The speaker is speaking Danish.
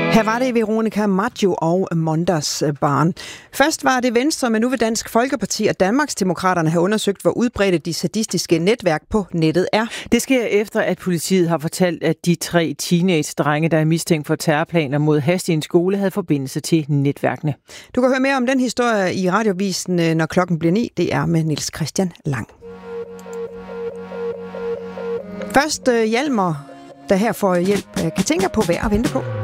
Her var det Veronica Maggio og Mondas barn. Først var det Venstre, men nu vil Dansk Folkeparti og Danmarksdemokraterne have undersøgt, hvor udbredte de sadistiske netværk på nettet er. Det sker efter, at politiet har fortalt, at de 3 teenage-drenge, der er mistænkt for terrorplaner mod Hastig en skole, havde forbindelse til netværkene. Du kan høre mere om den historie i Radiovisen, når klokken bliver 9. Det er med Niels Christian Lang. Først Hjalmar, der her får hjælp. Kan tænke på, hvad at vente på.